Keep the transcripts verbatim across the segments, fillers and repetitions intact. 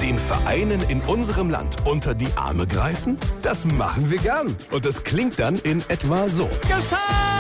Den Vereinen in unserem Land unter die Arme greifen? Das machen wir gern. Und das klingt dann in etwa so. Geschafft!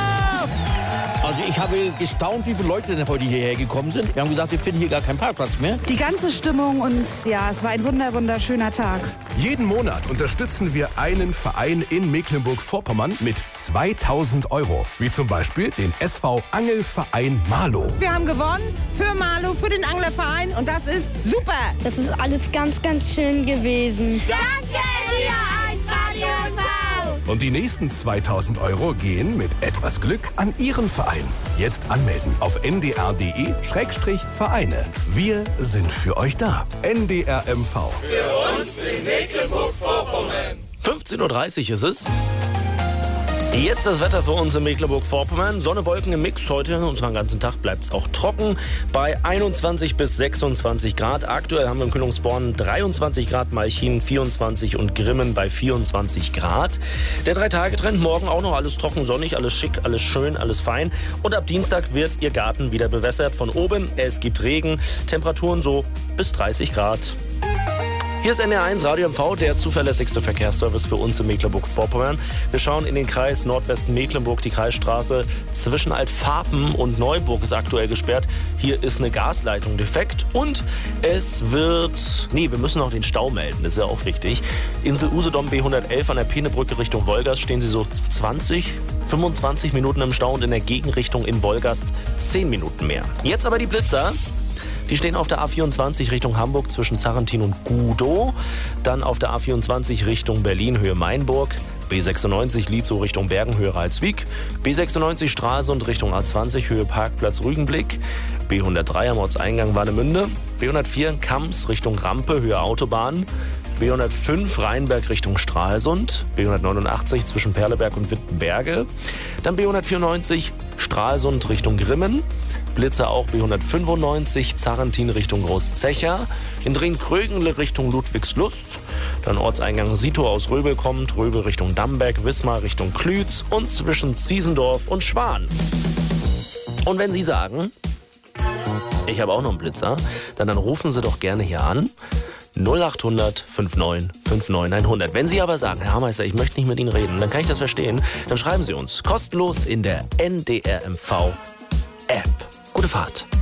Also ich habe gestaunt, wie viele Leute denn heute hierher gekommen sind. Wir haben gesagt, wir finden hier gar keinen Parkplatz mehr. Die ganze Stimmung und ja, es war ein wunder, wunderschöner Tag. Jeden Monat unterstützen wir einen Verein in Mecklenburg-Vorpommern mit zweitausend Euro. Wie zum Beispiel den S V Angelverein Marlow. Wir haben gewonnen für Marlow, für den Anglerverein und das ist super. Das ist alles ganz, ganz schön gewesen. Danke, R eins Radio L V. Und die nächsten zweitausend Euro gehen mit etwas Glück an Ihren Verein. Jetzt anmelden auf n d r punkt d e Schrägstrich Vereine. Wir sind für euch da. N D R M V. Für uns in Mecklenburg-Vorpommern. fünfzehn Uhr dreißig ist es. Jetzt das Wetter für uns in Mecklenburg-Vorpommern. Sonne, Wolken im Mix. Heute und zwar den ganzen Tag bleibt es auch trocken. Bei einundzwanzig bis sechsundzwanzig Grad. Aktuell haben wir in Kühlungsborn dreiundzwanzig Grad, Malchin vierundzwanzig und Grimmen bei vierundzwanzig Grad. Der Drei-Tage-Trend morgen auch noch alles trocken, sonnig, alles schick, alles schön, alles fein. Und ab Dienstag wird Ihr Garten wieder bewässert von oben. Es gibt Regen, Temperaturen so bis dreißig Grad. Hier ist N D R eins Radio M V, der zuverlässigste Verkehrsservice für uns in Mecklenburg-Vorpommern. Wir schauen in den Kreis Nordwesten Mecklenburg. Die Kreisstraße zwischen Altfarpen und Neuburg ist aktuell gesperrt. Hier ist eine Gasleitung defekt und es wird... Nee, wir müssen auch den Stau melden, das ist ja auch wichtig. Insel Usedom B hundertelf an der Peenebrücke Richtung Wolgast stehen Sie so zwanzig, fünfundzwanzig Minuten im Stau und in der Gegenrichtung in Wolgast zehn Minuten mehr. Jetzt aber die Blitzer. Die stehen auf der A vierundzwanzig Richtung Hamburg zwischen Zarrentin und Gudow. Dann auf der A vierundzwanzig Richtung Berlin, Höhe Mainburg. B sechsundneunzig Lietzow Richtung Bergen, Höhe Ralswiek. B sechsundneunzig Stralsund Richtung A zwanzig, Höhe Parkplatz Rügenblick. B hundertdrei am Ortseingang Warnemünde. B hundertvier Kams Richtung Rampe, Höhe Autobahn. B hundertfünf Rheinberg Richtung Stralsund. B hundertneunundachtzig zwischen Perleberg und Wittenberge. Dann B hundertvierundneunzig Stralsund Richtung Grimmen. Blitzer auch B hundertfünfundneunzig Zarrentin Richtung Großzecher. In Drin-Krögenle Richtung Ludwigslust. Dann Ortseingang Sito aus Röbel kommt. Röbel Richtung Damberg. Wismar Richtung Klütz. Und zwischen Ziesendorf und Schwan. Und wenn Sie sagen, ich habe auch noch einen Blitzer, dann, dann rufen Sie doch gerne hier an. null acht hundert neunundfünfzig neunundfünfzig hundert. Wenn Sie aber sagen, Herr Hameister, ich möchte nicht mit Ihnen reden, dann kann ich das verstehen. Dann schreiben Sie uns kostenlos in der N D R M V App. Gute Fahrt.